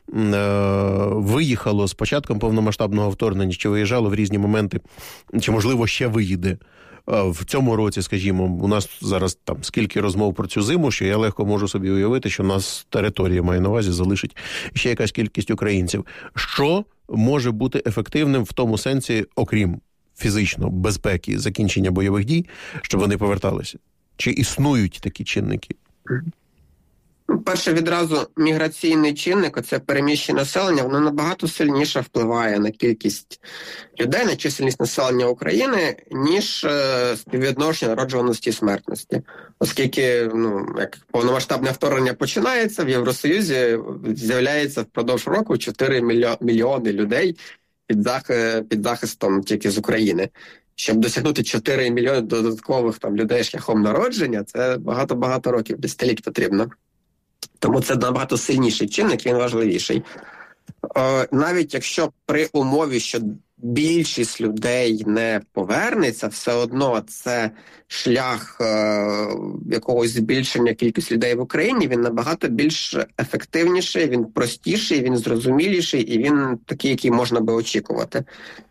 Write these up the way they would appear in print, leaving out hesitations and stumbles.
виїхало з початком повномасштабного вторгнення, чи виїжджало в різні моменти, чи, можливо, ще виїде в цьому році, скажімо, у нас зараз там скільки розмов про цю зиму, що я легко можу собі уявити, що в нас територія, маю на увазі, залишить ще якась кількість українців. Що може бути ефективним в тому сенсі, окрім фізично безпеки, закінчення бойових дій, щоб вони поверталися? Чи існують такі чинники? Перше, відразу міграційний чинник, оце переміщення населення, воно набагато сильніше впливає на кількість людей, на чисельність населення України, ніж співвідношення народжуваності і смертності. Оскільки, як повномасштабне вторгнення починається, в Євросоюзі з'являється впродовж року 4 мільйони людей під захистом тільки з України. Щоб досягнути 4 мільйони додаткових людей шляхом народження, це багато-багато років, десятиліть потрібно. Тому це набагато сильніший чинник, він важливіший. Навіть якщо при умові, що більшість людей не повернеться, все одно це шлях якогось збільшення кількості людей в Україні, він набагато більш ефективніший, він простіший, він зрозуміліший і він такий, який можна би очікувати.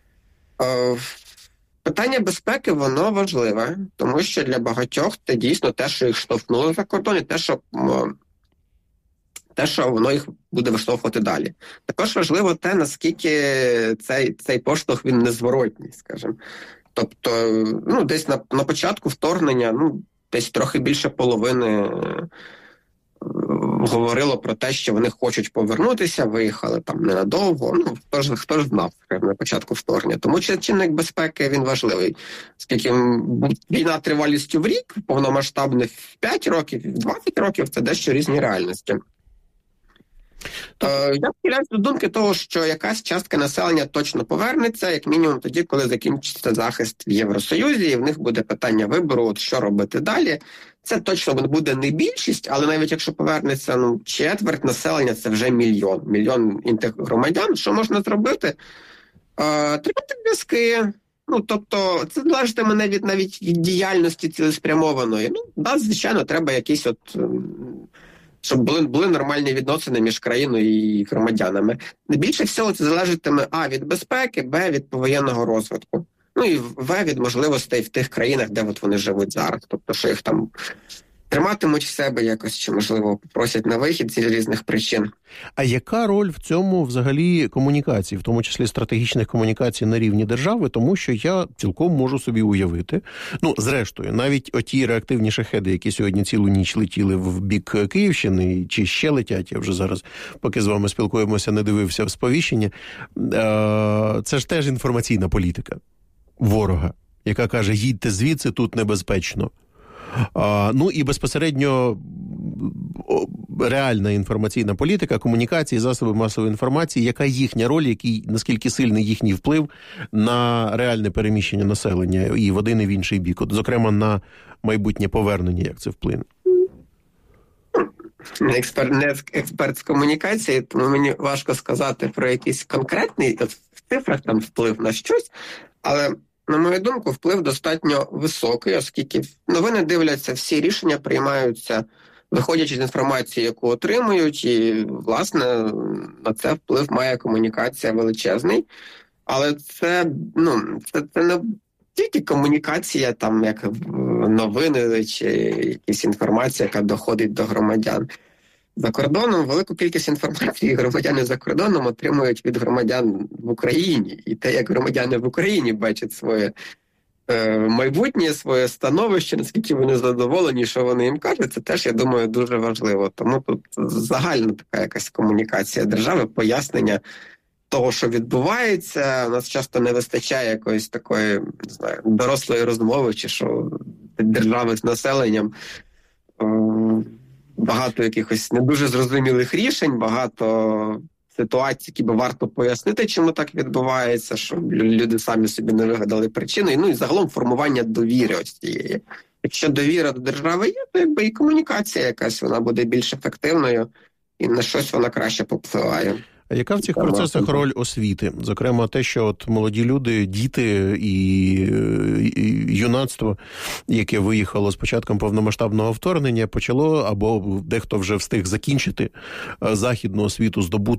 Питання безпеки, воно важливе, тому що для багатьох це дійсно те, що їх штовхнуло за кордон, і те, що воно їх буде виштовхувати далі. Також важливо те, наскільки цей поштовх, він незворотній, скажімо. Тобто, десь на початку вторгнення, десь трохи більше половини говорило про те, що вони хочуть повернутися, виїхали там ненадовго. Хто ж знав, скажімо, на початку вторгнення. Тому чинник безпеки, він важливий. Оскільки війна тривалістю в рік, повномасштабних в 5 років, в 20 років, це дещо різні реальності. Я схиляюся до думки того, що якась частка населення точно повернеться, як мінімум тоді, коли закінчиться захист в Євросоюзі, і в них буде питання вибору, що робити далі. Це точно буде не більшість, але навіть якщо повернеться четверть населення, це вже мільйон громадян. Що можна зробити? Тримати зв'язки. Тобто, це залежатиме навіть від діяльності цілеспрямованої. Звичайно, треба якісь щоб були нормальні відносини між країною і громадянами. Більше всього це залежатиме від безпеки, від повоєнного розвитку. І від можливостей в тих країнах, де вони живуть зараз. Тобто, що їх там триматимуть в себе якось, чи, можливо, попросять на вихід з різних причин. А яка роль в цьому взагалі комунікацій, в тому числі стратегічних комунікацій на рівні держави? Тому що я цілком можу собі уявити, зрештою, навіть оті реактивні шахеди, які сьогодні цілу ніч летіли в бік Київщини, чи ще летять, я вже зараз, поки з вами спілкуємося, не дивився в сповіщення, це ж теж інформаційна політика ворога, яка каже, їдьте звідси, тут небезпечно. І безпосередньо реальна інформаційна політика, комунікації, засоби масової інформації, яка їхня роль, наскільки сильний їхній вплив на реальне переміщення населення і в один і в інший бік, зокрема на майбутнє повернення, як це вплине? Не експерт з комунікації, тому мені важко сказати про якийсь конкретний в цифрах там вплив на щось, але на мою думку, вплив достатньо високий, оскільки новини дивляться, всі рішення приймаються, виходячи з інформації, яку отримують, і, власне, на це вплив має комунікація величезний. Але це не тільки комунікація, там, як новини чи якась інформація, яка доходить до громадян. За кордоном велику кількість інформації громадяни за кордоном отримують від громадян в Україні. І те, як громадяни в Україні бачать своє майбутнє, своє становище, наскільки вони задоволені, що вони їм кажуть, це теж, я думаю, дуже важливо. Тому тут загальна така якась комунікація держави, пояснення того, що відбувається. У нас часто не вистачає якоїсь такої, не знаю, дорослої розмови, чи що держави з населенням. Багато якихось не дуже зрозумілих рішень, багато ситуацій, які би варто пояснити, чому так відбувається, щоб люди самі собі не вигадали причини. І загалом формування довіри ось цієї. Якщо довіра до держави є, то і комунікація якась, вона буде більш ефективною і на щось вона краще попливає. А яка в цих процесах роль освіти? Зокрема, те, що молоді люди, діти і юнацтво, яке виїхало з початком повномасштабного вторгнення, почало, або дехто вже встиг закінчити західну освіту, здобути